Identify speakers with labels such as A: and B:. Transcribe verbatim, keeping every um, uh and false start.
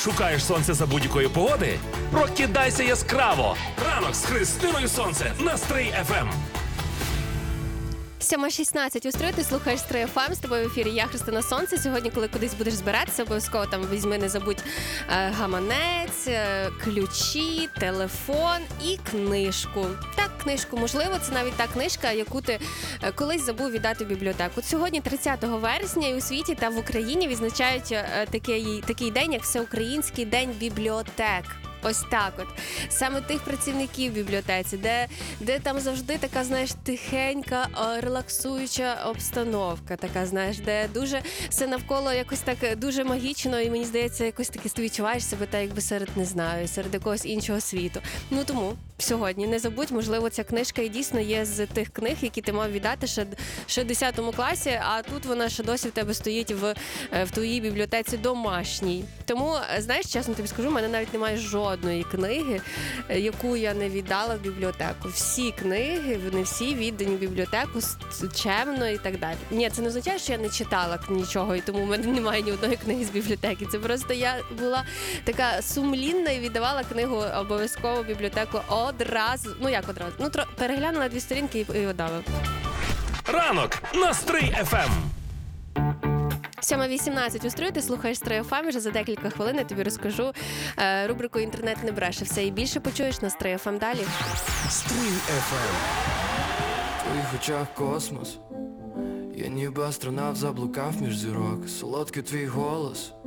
A: Шукаєш сонце за будь-якої погоди? Прокидайся яскраво! Ранок з Христиною Сонце на Стрий еф ем.
B: сьома шістнадцять у Стрий, ти слухаєш Стрий еф ем, з тобою в ефірі я, Христина Сонце. Сьогодні, коли кудись будеш збиратися, обов'язково там візьми, не забудь е, гаманець, е, ключі, телефон і книжку. Так, книжку, можливо, це навіть та книжка, яку ти е, колись забув віддати в бібліотеку. От сьогодні, тридцятого вересня, і у світі та в Україні відзначають е, такий, такий день, як Всеукраїнський день бібліотек. Ось так от. Саме тих працівників в бібліотеці, де, де там завжди така, знаєш, тихенька, о, релаксуюча обстановка, така, знаєш, де дуже все навколо якось так дуже магічно, і мені здається, якось таки ти відчуваєш себе так, якби серед, не знаю, серед якогось іншого світу. Ну тому сьогодні не забудь, можливо, ця книжка і дійсно є з тих книг, які ти мав віддати ще, ще в десятому класі, а тут вона ще досі в тебе стоїть в, в твоїй бібліотеці домашній. Тому, знаєш, чесно тобі скажу, в мене навіть немає жодної книги, яку я не віддала в бібліотеку. Всі книги, вони всі віддані в бібліотеку чемно і так далі. Ні, це не означає, що я не читала нічого, і тому в мене немає ні одної книги з бібліотеки. Це просто я була така сумлінна і віддавала книгу обов'язково в бібліотеку одразу. Ну як одразу? Ну, тро... переглянула дві сторінки і віддала.
A: Ранок на Стрий еф ем.
B: сьома вісімнадцять у Стрию, ти слухаєш Стрий еф ем, вже за декілька хвилин я тобі розкажу е, рубрику «Інтернет не бреше». Все і більше почуєш на Стрий еф ем далі.
A: Стрий еф ем.
C: В твоїх очах космос. Я ніби астронавт заблукав між зірок. Солодкий твій голос.